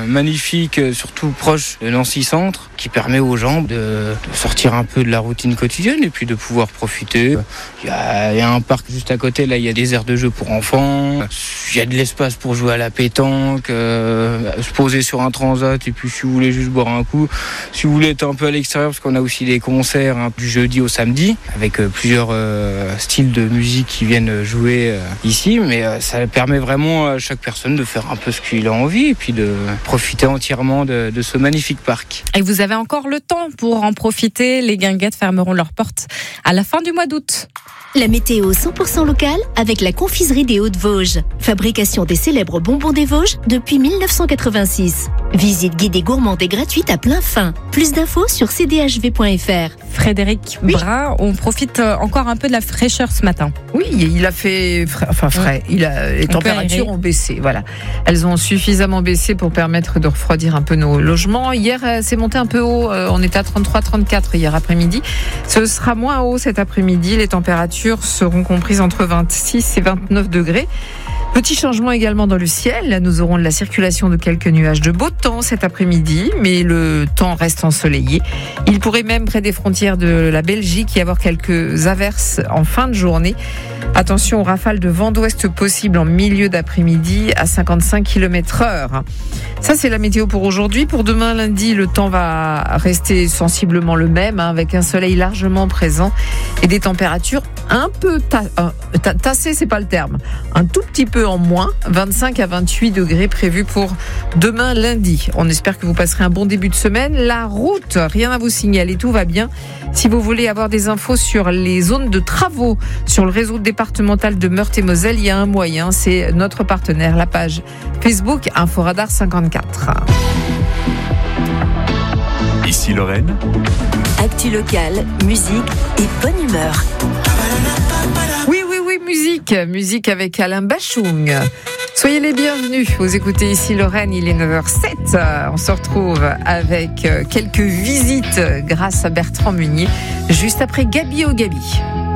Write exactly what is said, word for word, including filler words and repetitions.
magnifique, surtout proche de Nancy Centre, qui permet aux gens de, de sortir un peu de la routine quotidienne et puis de pouvoir profiter. Il y a, il y a un parc juste à côté, là il y a des aires de jeux pour enfants, il y a de l'espace pour jouer à la pétanque, euh, se poser sur un transat et puis si vous voulez juste boire un coup, si vous voulez être un peu à l'extérieur parce qu'on a aussi des concerts hein, du jeudi au samedi avec euh, plusieurs euh, styles de musique qui viennent jouer euh, ici, mais euh, ça permet vraiment à chaque personne de faire un peu ce qu'il a envie et puis de profiter entièrement de, de ce magnifique parc. Et vous avez encore le temps pour en profiter, les guinguettes fermeront leurs portes à la fin du mois d'août. La météo cent pour cent locale avec la confiserie des Hauts-de-Vosges. Fabrication des célèbres bonbons des Vosges depuis dix-neuf cent quatre-vingt-six. Visite guidée gourmande et gratuite à plein fin. Plus d'infos sur c d h v point f r. Frédéric oui. Brun, on profite encore un peu de la fraîcheur ce matin. Oui, il a fait frais, enfin frais. Il a, les on températures ont baissé. Voilà, elles ont suffisamment baissé pour permettre de refroidir un peu nos logements. Hier, c'est monté un peu haut. On était à trente-trois trente-quatre hier après-midi. Ce sera moins haut cet après-midi. Les températures seront comprises entre vingt-six et vingt-neuf degrés. Petit changement également dans le ciel. Nous aurons de la circulation de quelques nuages de beau temps cet après-midi, mais le temps reste ensoleillé. Il pourrait même, près des frontières de la Belgique, y avoir quelques averses en fin de journée. Attention aux rafales de vent d'ouest possibles en milieu d'après-midi à cinquante-cinq kilomètres heure. Ça, c'est la météo pour aujourd'hui. Pour demain, lundi, le temps va rester sensiblement le même, hein, avec un soleil largement présent et des températures un peu ta- euh, ta- tassées, c'est pas le terme, un tout petit peu en moins, vingt-cinq à vingt-huit degrés prévus pour demain lundi. On espère que vous passerez un bon début de semaine. La route, rien à vous signaler, tout va bien. Si vous voulez avoir des infos sur les zones de travaux sur le réseau départemental de Meurthe-et-Moselle, il y a un moyen, c'est notre partenaire, la page Facebook Inforadar cinquante-quatre. Ici Lorraine. Actu locale, musique et bonne humeur. Oui, oui, oui, musique. Musique avec Alain Bachung. Soyez les bienvenus. Vous écoutez Ici Lorraine, il est neuf heures zéro sept. On se retrouve avec quelques visites grâce à Bertrand Meunier, juste après Gabi au Gabi.